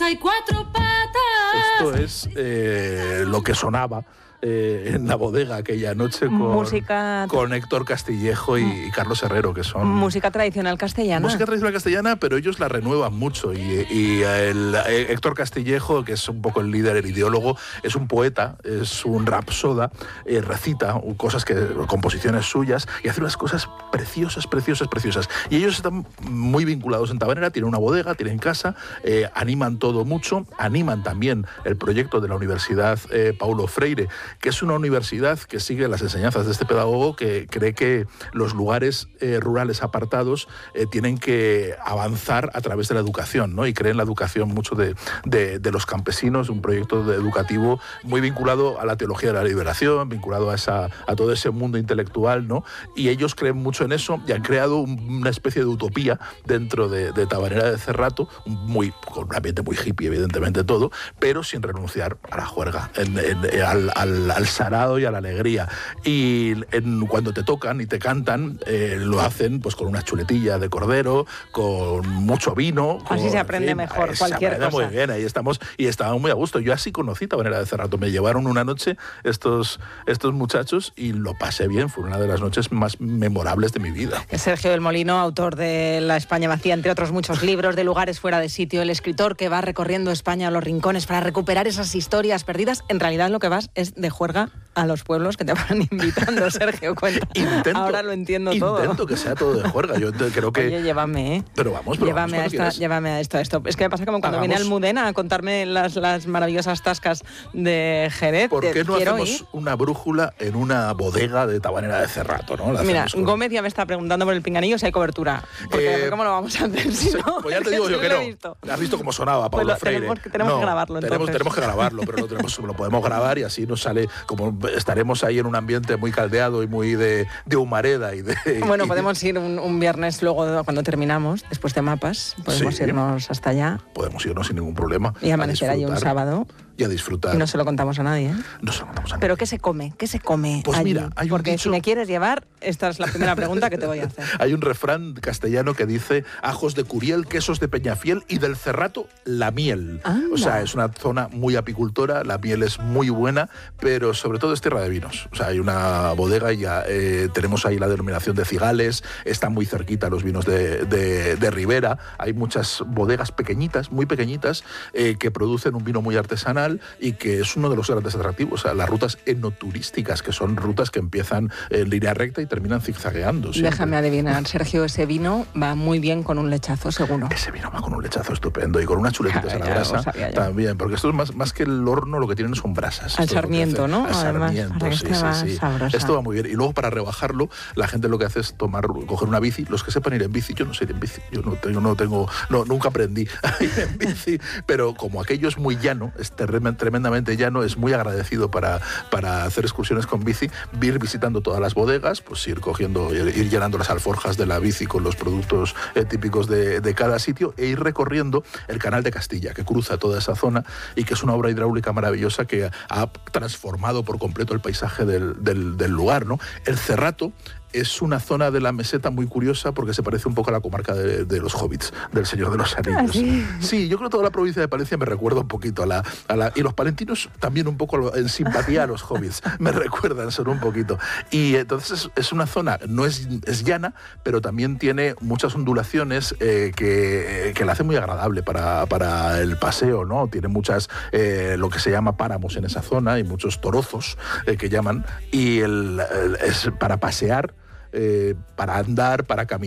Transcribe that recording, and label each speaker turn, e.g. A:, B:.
A: cabeza y cuatro patas.
B: Esto es lo que sonaba en la bodega aquella noche con Héctor Castillejo y Carlos Herrero, que son...
C: Música tradicional castellana.
B: Música tradicional castellana, pero ellos la renuevan mucho. Y Héctor Castillejo, que es un poco el líder, el ideólogo, es un poeta, es un rapsoda, recita composiciones suyas y hace unas cosas preciosas. Y ellos están muy vinculados en Tabanera, tienen una bodega, tienen casa, animan todo mucho, animan también el proyecto de la Universidad Paulo Freire, que es una universidad que sigue las enseñanzas de este pedagogo, que cree que los lugares rurales apartados tienen que avanzar a través de la educación, ¿no? Y cree en la educación mucho de los campesinos, un proyecto educativo muy vinculado a la teología de la liberación, vinculado a todo ese mundo intelectual, ¿no? Y ellos creen mucho en eso y han creado una especie de utopía dentro de Tabanera de Cerrato, con un ambiente muy hippie, evidentemente todo, pero sin renunciar a la juerga, al sarado y a la alegría. Y cuando te tocan y te cantan, lo hacen pues con una chuletilla de cordero, con mucho vino.
C: Así se aprende mejor cualquier cosa.
B: Muy bien, ahí estamos y estábamos muy a gusto. Yo así conocí Tabanera de Cerrato. Me llevaron una noche estos muchachos y lo pasé bien. Fue una de las noches más memorables de mi vida.
C: Sergio del Molino, autor de La España vacía, entre otros muchos libros, de lugares fuera de sitio, el escritor que va recorriendo España a los rincones para recuperar esas historias perdidas. En realidad lo que vas es de juerga a los pueblos que te van invitando, Sergio, cuenta. Ahora lo entiendo todo.
B: Intento que sea todo de juerga. Yo creo que...
C: Oye, llévame,
B: Pero vamos,
C: llévame a esto. Es que me pasa como cuando viene Almudena a contarme las maravillosas tascas de Jerez.
B: ¿Por qué no hacemos una brújula en una bodega de Tabanera de Cerrato, ¿no?
C: Mira, Gómez ya me está preguntando por el pinganillo si hay cobertura. Porque ¿cómo lo vamos a hacer si no?
B: Pues ya te digo yo que no. ¿Has visto cómo sonaba Paulo Freire?
C: Tenemos que grabarlo, entonces.
B: Tenemos que grabarlo, pero lo podemos grabar y así nos sale, como estaremos ahí en un ambiente muy caldeado y muy de humareda
C: Bueno, podemos ir un viernes luego cuando terminamos, después de mapas, podemos irnos hasta allá.
B: Podemos irnos sin ningún problema.
C: Y amanecer allí un sábado.
B: Y a disfrutar.
C: Y no se lo contamos a nadie, ¿eh?
B: No se lo contamos a nadie.
C: ¿Pero qué se come? ¿Qué se come
B: pues
C: allí?
B: Mira, hay
C: Porque
B: un dicho...
C: si me quieres llevar, esta es la primera pregunta que te voy a hacer.
B: Hay un refrán castellano que dice: ajos de Curiel, quesos de Peñafiel y del Cerrato, la miel.
C: ¡Anda!
B: O sea, es una zona muy apicultora, la miel es muy buena, pero sobre todo es tierra de vinos. O sea, hay una bodega y ya tenemos ahí la denominación de Cigales, están muy cerquita los vinos de Ribera, hay muchas bodegas pequeñitas, muy pequeñitas, que producen un vino muy artesanal y que es uno de los grandes atractivos. O sea, las rutas enoturísticas, que son rutas que empiezan en línea recta y terminan zigzagueando.
C: Déjame adivinar, Sergio, ese vino va muy bien con un lechazo, seguro.
B: Ese vino va con un lechazo estupendo y con unas chuletitas a la brasa también, porque esto es más que el horno, lo que tienen son brasas.
C: Al sarmiento, ¿no?
B: Al sarmiento,
C: además, sí.
B: Esto va muy bien. Y luego, para rebajarlo, la gente lo que hace es coger una bici. Los que sepan ir en bici, yo no sé ir en bici, nunca aprendí a ir en bici, pero como aquello es muy llano, es tremendamente llano, es muy agradecido para hacer excursiones con bici, ir visitando todas las bodegas, pues ir llenando las alforjas de la bici con los productos típicos de cada sitio e ir recorriendo el Canal de Castilla, que cruza toda esa zona y que es una obra hidráulica maravillosa que ha transformado por completo el paisaje del lugar, ¿no? El Cerrato es una zona de la meseta muy curiosa porque se parece un poco a la comarca de los hobbits, del Señor de los Anillos. Sí, yo creo que toda la provincia de Palencia me recuerda un poquito y los palentinos también un poco en simpatía a los hobbits, me recuerdan solo un poquito. Y entonces es una zona, no es llana, pero también tiene muchas ondulaciones que la hacen muy agradable para el paseo, ¿no? Tiene muchas, lo que se llama páramos en esa zona y muchos torozos que llaman, y es para pasear, para andar, para caminar.